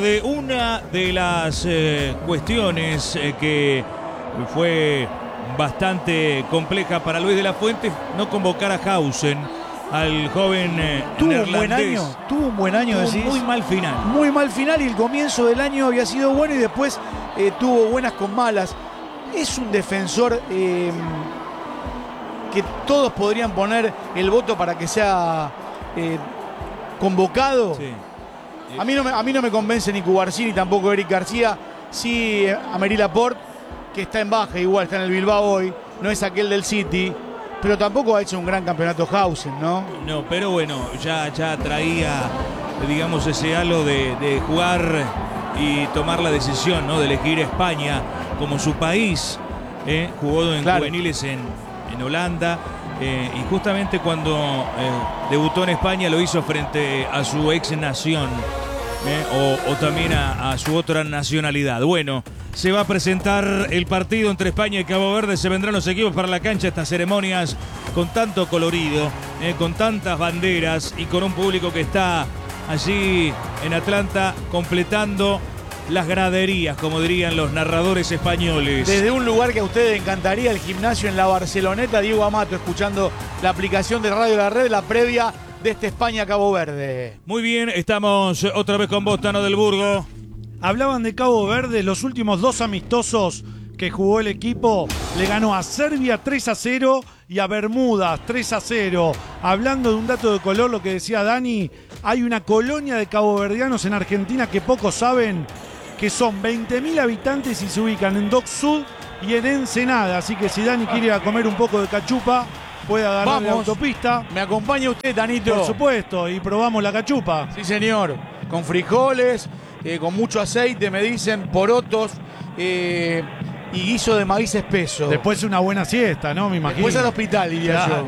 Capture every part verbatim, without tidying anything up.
De una de las eh, cuestiones eh, que fue bastante compleja para Luis de la Fuente, no convocar a Hausen, al joven eh, tuvo neerlandés. un buen año, tuvo un buen año, tuvo decís. muy mal final. Muy mal final y el comienzo del año había sido bueno y después eh, tuvo buenas con malas. Es un defensor eh, que todos podrían poner el voto para que sea eh, convocado. Sí. A mí, no me, a mí no me convence ni Cubarsí ni tampoco Eric García. Sí, Amery Laporte, que está en baja, igual está en el Bilbao hoy, no es aquel del City, pero tampoco ha hecho un gran campeonato Hausen, ¿no? No, pero bueno, ya, ya traía, digamos, ese halo de, de jugar y tomar la decisión, ¿no? De elegir España como su país. ¿eh? Jugó en Claro. juveniles en, en Holanda. Eh, y justamente cuando eh, debutó en España lo hizo frente a su ex nación, eh, o, o también a, a su otra nacionalidad. Bueno, se va a presentar el partido entre España y Cabo Verde. Se vendrán los equipos para la cancha. Estas ceremonias con tanto colorido, eh, con tantas banderas y con un público que está allí en Atlanta completando las graderías, como dirían los narradores españoles. Desde un lugar que a ustedes les encantaría, el gimnasio en la Barceloneta, Diego Amato, escuchando la aplicación de Radio La Red, la previa de este España-Cabo Verde. Muy bien, estamos otra vez con vos, Tano del Burgo. Hablaban de Cabo Verde, los últimos dos amistosos que jugó el equipo, le ganó a Serbia tres a cero y a Bermudas tres a cero. Hablando de un dato de color, lo que decía Dani, hay una colonia de caboverdianos en Argentina que pocos saben, que son veinte mil habitantes y se ubican en Dock Sud y en Ensenada. Así que si Dani quiere ir a comer un poco de cachupa, puede agarrar la autopista. ¿Me acompaña usted, Tanito? Por supuesto, y probamos la cachupa. Sí, señor. Con frijoles, eh, con mucho aceite, me dicen, porotos eh, y guiso de maíz espeso. Después una buena siesta, ¿no? Me imagino. Después al hospital, diría Claro.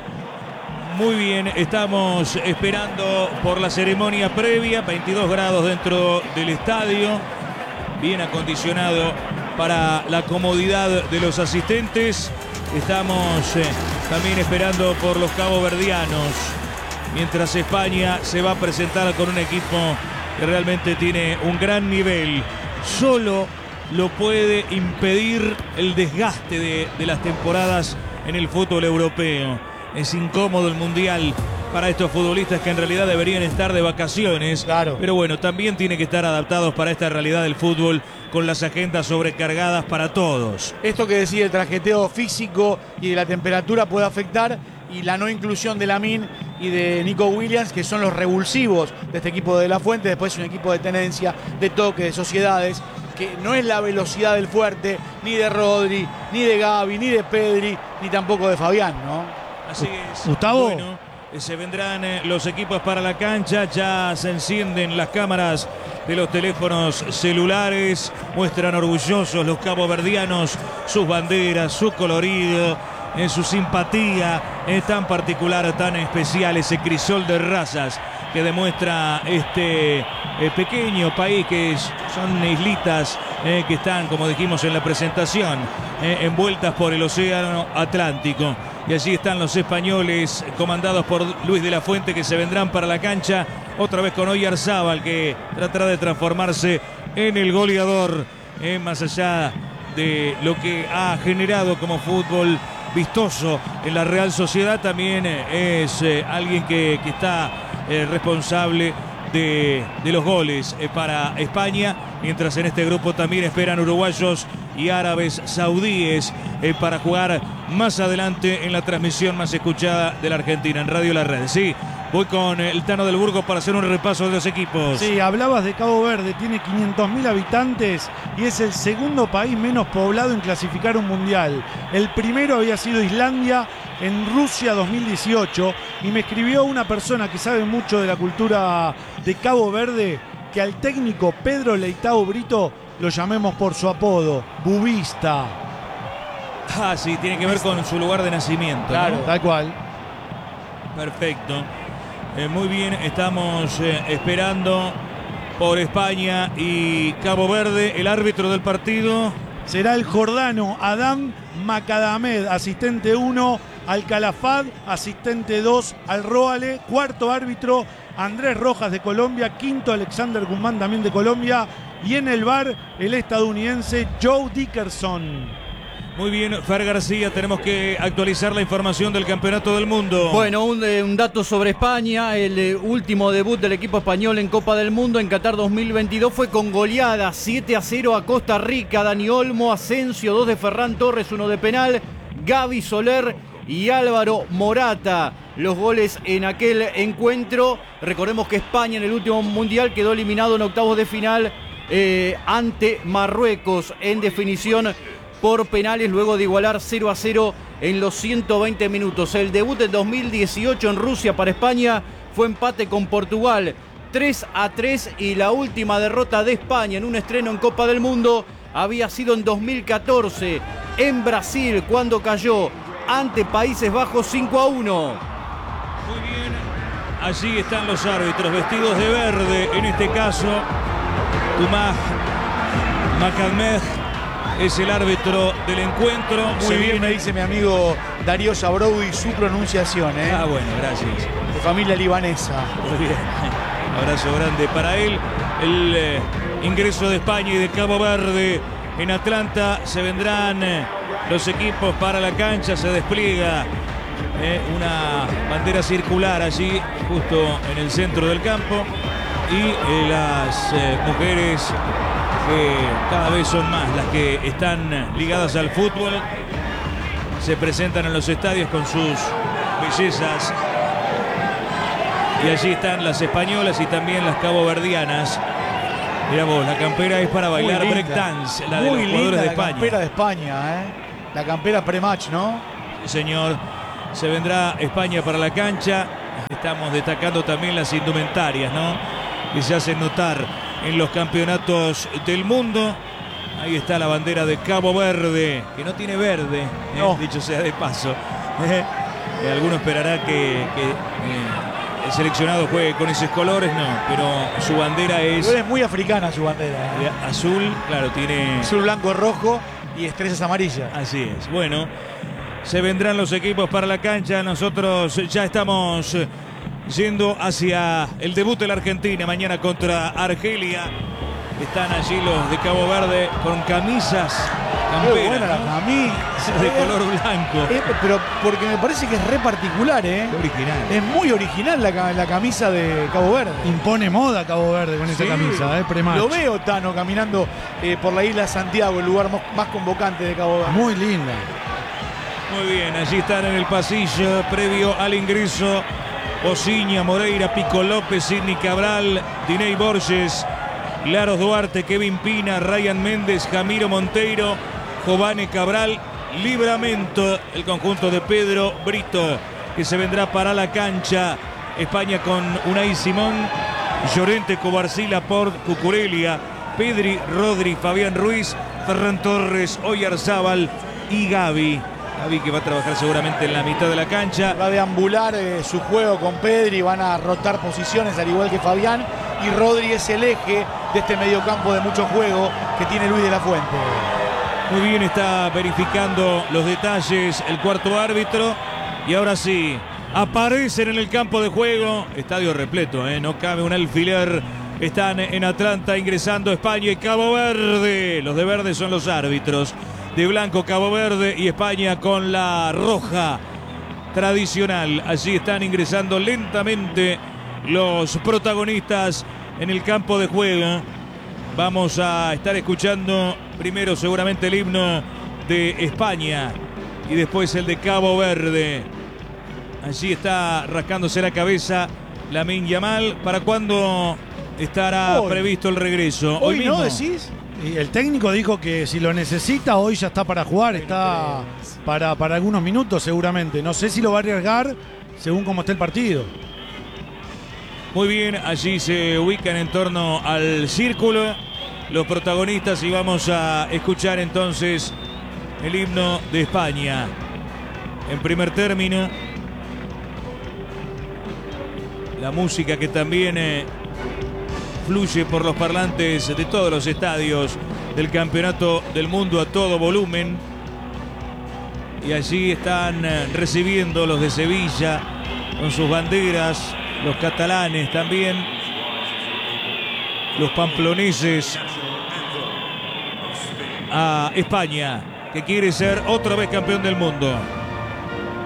yo. Muy bien, estamos esperando por la ceremonia previa, veintidós grados dentro del estadio, bien acondicionado para la comodidad de los asistentes. Estamos eh, también esperando por los caboverdianos, mientras España se va a presentar con un equipo que realmente tiene un gran nivel. Solo lo puede impedir el desgaste de, de las temporadas en el fútbol europeo. Es incómodo el Mundial para estos futbolistas que en realidad deberían estar de vacaciones. Claro. Pero bueno, también tienen que estar adaptados para esta realidad del fútbol con las agendas sobrecargadas para todos. Esto que decía el trajeteo físico y de la temperatura puede afectar, y la no inclusión de Lamine y de Nico Williams, que son los revulsivos de este equipo de La Fuente. Después es un equipo de tenencia, de toque, de sociedades, que no es la velocidad del fuerte, ni de Rodri, ni de Gavi, ni de Pedri, ni tampoco de Fabián, ¿no? Así es. Gustavo. Bueno, eh, se vendrán eh, los equipos para la cancha. Ya se encienden las cámaras de los teléfonos celulares. Muestran orgullosos los caboverdianos sus banderas, su colorido, eh, su simpatía eh, tan particular, tan especial, ese crisol de razas que demuestra este eh, pequeño país, que es, son islitas eh, que están, como dijimos en la presentación, eh, envueltas por el océano Atlántico. Y allí están los españoles comandados por Luis de la Fuente, que se vendrán para la cancha otra vez con Oyarzábal, que tratará de transformarse en el goleador, eh, más allá de lo que ha generado como fútbol vistoso en la Real Sociedad. También eh, es eh, alguien que, que está eh, responsable de, de los goles eh, para España, mientras en este grupo también esperan uruguayos y árabes saudíes eh, para jugar más adelante en la transmisión más escuchada de la Argentina en Radio La Red. Sí, voy con el Tano del Burgo para hacer un repaso de los equipos. Sí, hablabas de Cabo Verde, tiene quinientos mil habitantes y es el segundo país menos poblado en clasificar un mundial. El primero había sido Islandia en Rusia dos mil dieciocho, y me escribió una persona que sabe mucho de la cultura de Cabo Verde que al técnico Pedro Leitao Brito lo llamemos por su apodo, Bubista. Ah, sí, tiene que ver con su lugar de nacimiento. Claro, ¿no? tal cual. Perfecto. Eh, muy bien, estamos eh, esperando por España y Cabo Verde. El árbitro del partido será el jordano Adam Macadamed, asistente uno, Al Calafat, asistente dos, Al Roale, cuarto árbitro Andrés Rojas de Colombia, quinto Alexander Guzmán también de Colombia, y en el V A R el estadounidense Joe Dickerson. Muy bien, Fer García, tenemos que actualizar la información del Campeonato del Mundo. Bueno, un, eh, un dato sobre España. El eh, último debut del equipo español en Copa del Mundo en Qatar dos mil veintidós fue con goleada siete a cero a Costa Rica. Dani Olmo, Asensio, dos de Ferran Torres, uno de penal, Gaby Soler y Álvaro Morata. Los goles en aquel encuentro. Recordemos que España en el último mundial quedó eliminado en octavos de final eh, ante Marruecos en definición por penales, luego de igualar cero a cero en los ciento veinte minutos. El debut del dos mil dieciocho en Rusia para España fue empate con Portugal, tres a tres, y la última derrota de España en un estreno en Copa del Mundo había sido en dos mil catorce en Brasil, cuando cayó ante Países Bajos cinco a uno. Muy bien, allí están los árbitros vestidos de verde, en este caso Tumaj Macadmeh es el árbitro del encuentro. Muy Se bien, viene... me dice mi amigo Darío Sabrowdi su pronunciación, ¿eh? Ah, bueno, gracias. De familia libanesa. Muy bien. Abrazo grande para él. El eh, ingreso de España y de Cabo Verde en Atlanta. Se vendrán eh, los equipos para la cancha. Se despliega eh, una bandera circular allí, justo en el centro del campo. Y eh, las eh, mujeres, que cada vez son más las que están ligadas al fútbol, se presentan en los estadios con sus bellezas. Y allí están las españolas y también las caboverdianas. Mirá vos, la campera es para bailar breakdance, la de Muy los jugadores linda de la España. campera de España, ¿eh? La campera pre-match, ¿no? Sí, señor. Se vendrá España para la cancha. Estamos destacando también las indumentarias, ¿no?, que se hacen notar en los campeonatos del mundo. Ahí está la bandera de Cabo Verde, que no tiene verde, ¿eh? No. Dicho sea de paso. Eh, alguno esperará que, que eh, el seleccionado juegue con esos colores, no, pero su bandera es, Es muy africana su bandera, ¿eh? eh, azul, claro, tiene... Azul, blanco, rojo y estrellas amarillas. Así es. Bueno, se vendrán los equipos para la cancha. Nosotros ya estamos yendo hacia el debut de la Argentina mañana contra Argelia. Están allí los de Cabo Verde con camisas, Muy camperas, buena la ¿no?, camisa. de color blanco. Eh, pero porque me parece que es re particular, ¿eh? Original. Es muy original la, ca- la camisa de Cabo Verde. Impone moda Cabo Verde con esa Sí. camisa, ¿eh? Pre-match. Lo veo, Tano, caminando eh, por la isla de Santiago, el lugar mo- más convocante de Cabo Verde. Muy linda. Muy bien, allí están en el pasillo previo al ingreso Osiña, Moreira, Pico López, Sidney Cabral, Diney Borges, Laros Duarte, Kevin Pina, Ryan Méndez, Jamiro Monteiro, Jovane Cabral, Libramento, el conjunto de Pedro Brito, que se vendrá para la cancha. España con Unai Simón, Llorente, Cobarsí, Laporte, Cucurelia, Pedri, Rodri, Fabián Ruiz, Ferran Torres, Oyarzábal y Gaby. Gaby, que va a trabajar seguramente en la mitad de la cancha. Va a deambular eh, su juego con Pedri, van a rotar posiciones al igual que Fabián, y Rodri es el eje de este mediocampo de mucho juego que tiene Luis de la Fuente. Muy bien, está verificando los detalles el cuarto árbitro. Y ahora sí, aparecen en el campo de juego. Estadio repleto, ¿eh? No cabe un alfiler. Están en Atlanta ingresando España y Cabo Verde. Los de verde son los árbitros. De blanco Cabo Verde y España con la roja tradicional. Allí están ingresando lentamente los protagonistas en el campo de juego. Vamos a estar escuchando primero seguramente el himno de España y después el de Cabo Verde. Allí está rascándose la cabeza Lamine Yamal. ¿Para cuándo estará Hoy. previsto el regreso? Hoy, mismo. ¿no decís? Y el técnico dijo que si lo necesita hoy ya está para jugar, está para, para algunos minutos seguramente. No sé si lo va a arriesgar según cómo esté el partido. Muy bien, allí se ubican en torno al círculo los protagonistas y vamos a escuchar entonces el himno de España. En primer término, la música que también eh, fluye por los parlantes de todos los estadios del Campeonato del Mundo a todo volumen. Y allí están eh, recibiendo los de Sevilla con sus banderas los catalanes también, los pamploneses, a España, que quiere ser otra vez campeón del mundo.